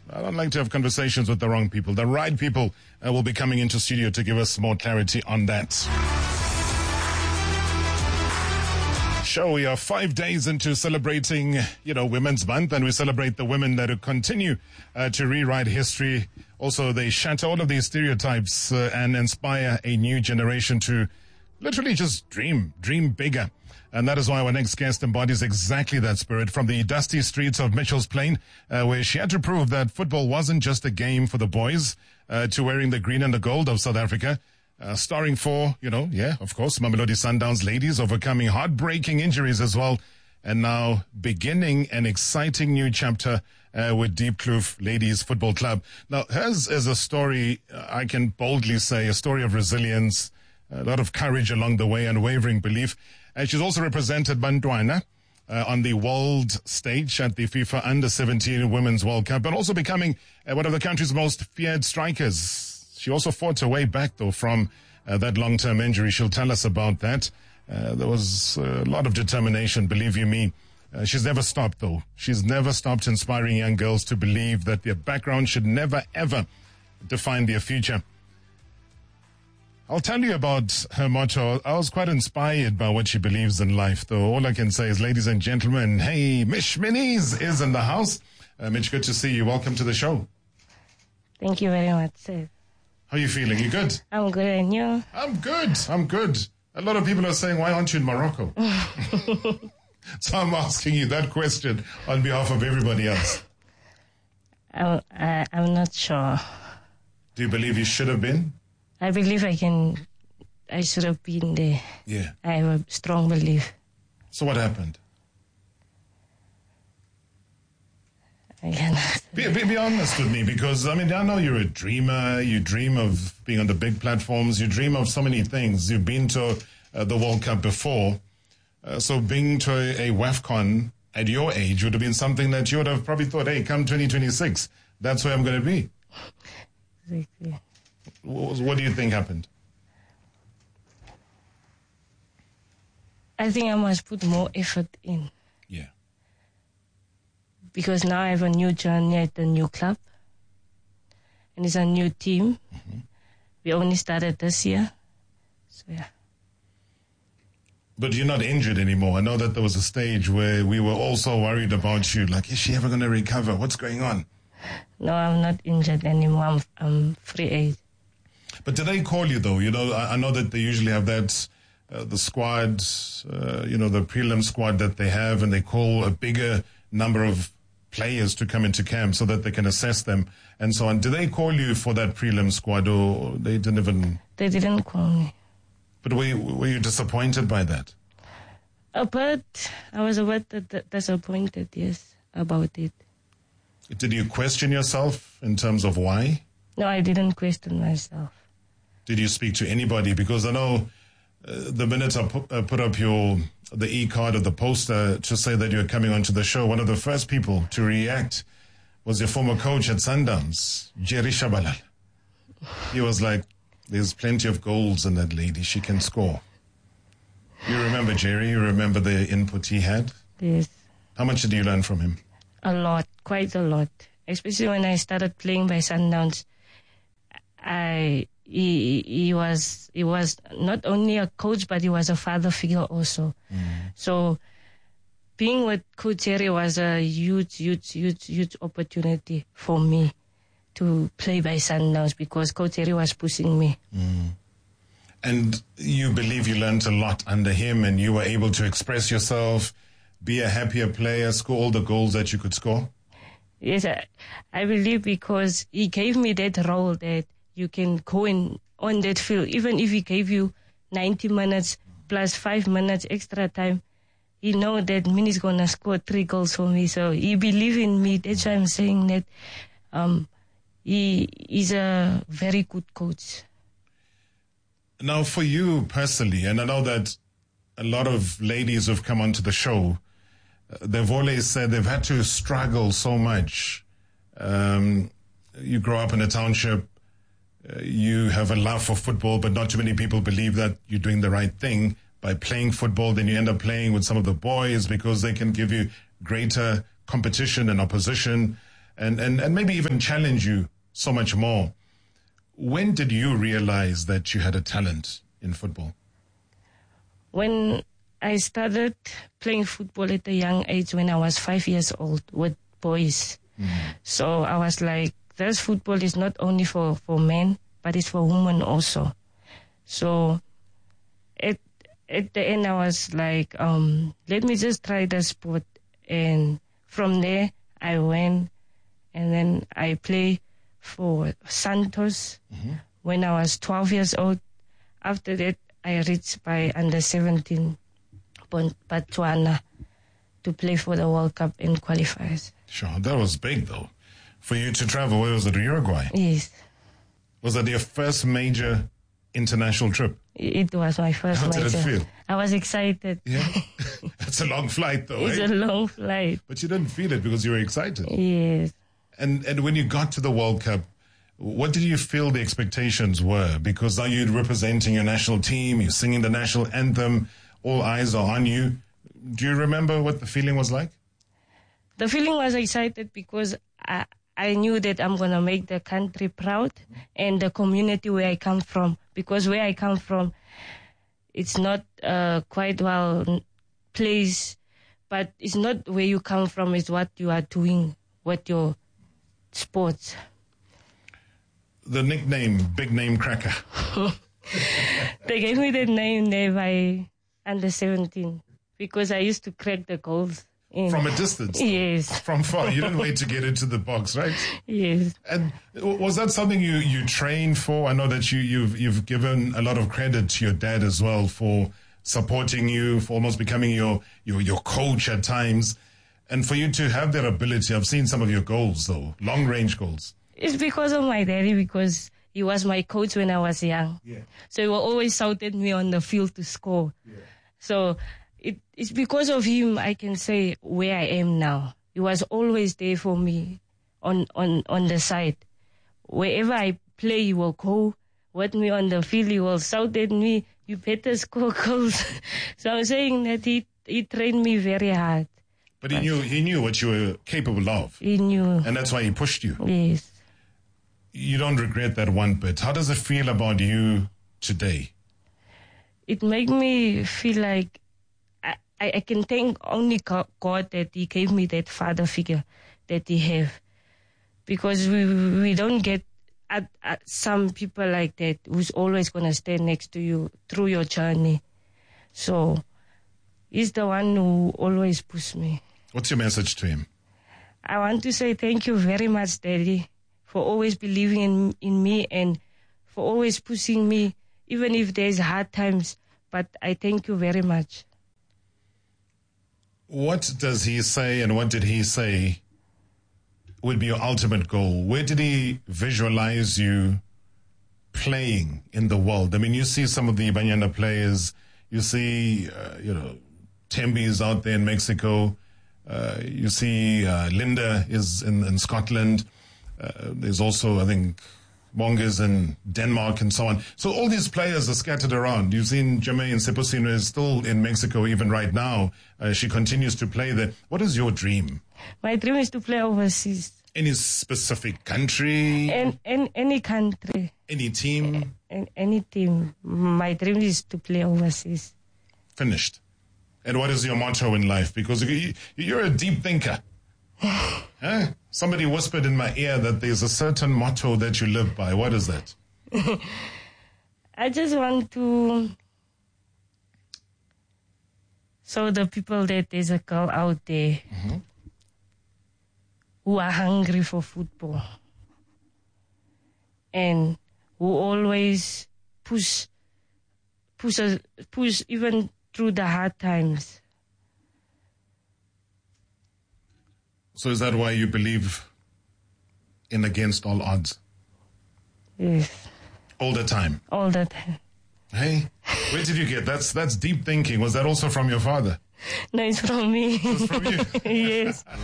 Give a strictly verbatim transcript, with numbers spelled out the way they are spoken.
I don't like to have conversations with the wrong people. The right people uh, will be coming into studio to give us more clarity on that. Show, we are five days into celebrating, you know, Women's Month, and we celebrate the women that continue uh, to rewrite history. Also, they shatter all of these stereotypes uh, and inspire a new generation to literally just dream, dream bigger. And that is why our next guest embodies exactly that spirit, from the dusty streets of Mitchell's Plain, uh, where she had to prove that football wasn't just a game for the boys, uh, to wearing the green and the gold of South Africa, uh, starring for, you know, yeah, of course, Mamelodi Sundowns ladies, overcoming heartbreaking injuries as well, and now beginning an exciting new chapter uh, with Diepkloof Ladies Football Club. Now, hers is a story, uh, I can boldly say, a story of resilience, a lot of courage along the way, unwavering belief. And she's also represented Bantwana uh, on the world stage at the FIFA Under seventeen Women's World Cup, and also becoming uh, one of the country's most feared strikers. She also fought her way back, though, from uh, that long-term injury. She'll tell us about that. Uh, there was a lot of determination, believe you me. Uh, she's never stopped, though. She's never stopped inspiring young girls to believe that their background should never, ever define their future. I'll tell you about her motto. I was quite inspired by what she believes in life, though. All I can say is, ladies and gentlemen, hey, Mish Minis is in the house. Uh, Mitch, good to see you. Welcome to the show. Thank you very much, sir. How are you feeling? You good? I'm good, and you? I'm good. I'm good. A lot of people are saying, why aren't you in Morocco? So I'm asking you that question on behalf of everybody else. I'm, I, I'm not sure. Do you believe you should have been? I believe I can, I should have been there. Yeah. I have a strong belief. So what happened? I cannot. Be, be, be honest with me, because, I mean, I know you're a dreamer. You dream of being on the big platforms. You dream of so many things. You've been to uh, the World Cup before. Uh, so being to a, a WAFCON at your age would have been something that you would have probably thought, hey, come twenty twenty-six, that's where I'm going to be. Exactly. What do you think happened? I think I must put more effort in. Yeah. Because now I have a new journey at the new club. And it's a new team. Mm-hmm. We only started this year. So, yeah. But you're not injured anymore. I know that there was a stage where we were all so worried about you. Like, is she ever going to recover? What's going on? No, I'm not injured anymore. I'm, I'm free agent. But did they call you, though? You know, I, I know that they usually have that, uh, the squad, uh, you know, the prelim squad that they have, and they call a bigger number of players to come into camp so that they can assess them and so on. Did they call you for that prelim squad, or they didn't even? They didn't call me. But were you, were you disappointed by that? A bit. I was a bit disappointed, yes, about it. Did you question yourself in terms of why? No, I didn't question myself. Did you speak to anybody? Because I know uh, the minute I put, uh, put up your the e-card or the poster to say that you were coming onto the show, one of the first people to react was your former coach at Sundowns, Jerry Shabalala. He was like, there's plenty of goals in that lady. She can score. You remember Jerry? You remember the input he had? Yes. How much did you learn from him? A lot, quite a lot. Especially when I started playing by Sundowns. I he he was he was not only a coach, but he was a father figure also. Mm. So being with Coach Jerry was a huge, huge, huge, huge opportunity for me to play by Sundowns, because Coach Jerry was pushing me. Mm. And you believe you learned a lot under him, and you were able to express yourself, be a happier player, score all the goals that you could score? Yes, I, I believe, because he gave me that role that you can go in on that field. Even if he gave you ninety minutes plus five minutes extra time, he know that Minnie's going to score three goals for me. So he believe in me. That's why I'm saying that um, he is a very good coach. Now, for you personally, and I know that a lot of ladies who've come onto the show, uh, they've always said they've had to struggle so much. Um, you grow up in a township, uh, you have a love for football, but not too many people believe that you're doing the right thing by playing football. Then you end up playing with some of the boys because they can give you greater competition and opposition. and, and, and maybe even challenge you so much more. When did you realize that you had a talent in football? When I started playing football at a young age, when I was five years old with boys. Mm. So I was like, this football is not only for, for men, but it's for women also. So at, at the end, I was like, um, let me just try the sport. And from there, I went, and then I played for Santos mm-hmm. when I was twelve years old. After that, I reached by under seventeen Botswana to play for the World Cup and qualifiers. Sure, that was big though. For you to travel, where was it, Uruguay? Yes. Was that your first major international trip? It was my first How major. How did it feel? I was excited. Yeah? It's a long flight though, It's eh? a long flight. But you didn't feel it because you were excited. Yes. And and when you got to the World Cup, what did you feel the expectations were? Because now you're representing your national team, you're singing the national anthem, all eyes are on you. Do you remember what the feeling was like? The feeling was excited because I, I knew that I'm going to make the country proud and the community where I come from. Because where I come from, it's not uh, quite well placed, but it's not where you come from, it's what you are doing, what your sports. The nickname, Big Name Cracker. They gave me that name there by under seventeen because I used to crack the goals. In. From a distance? Yes. From far? You didn't wait to get into the box, right? Yes. And was that something you, you trained for? I know that you, you've, you've given a lot of credit to your dad as well for supporting you, for almost becoming your, your, your coach at times. And for you to have that ability, I've seen some of your goals though, long range goals. It's because of my daddy, because he was my coach when I was young. Yeah. So he will always shout at me on the field to score. Yeah. So it, it's because of him I can say where I am now. He was always there for me on, on, on the side. Wherever I play, he will go with me on the field. He will shout at me, you better score goals. So I'm saying that he, he trained me very hard. But he but knew he knew what you were capable of. He knew. And that's why he pushed you. Yes. You don't regret that one bit. How does it feel about you today? It makes me feel like I, I can thank only God that he gave me that father figure that he have. Because we we don't get at, at some people like that who's always going to stand next to you through your journey. So he's the one who always pushes me. What's your message to him? I want to say thank you very much, Daddy, for always believing in, in me and for always pushing me, even if there's hard times. But I thank you very much. What does he say and what did he say would be your ultimate goal? Where did he visualize you playing in the world? I mean, you see some of the Banyana players, you see, uh, you know, Tembi is out there in Mexico. Uh, you see uh, Linda is in, in Scotland. Uh, there's also, I think, Bongas in Denmark and so on. So all these players are scattered around. You've seen Jermaine Seposino is still in Mexico even right now. Uh, she continues to play there. What is your dream? My dream is to play overseas. Any specific country? And, and any country. Any team? And any team. My dream is to play overseas. Finished. And what is your motto in life? Because you, you're a deep thinker. Huh? Somebody whispered in my ear that there's a certain motto that you live by. What is that? I just want to show the people that there's a girl out there mm-hmm. who are hungry for football and who always push, push, push even through the hard times. So is that why you believe in against all odds? Yes. All the time? All the time. Hey, where did you get that's that's deep thinking. Was that also from your father? No, it's from me. It's from you. Yes.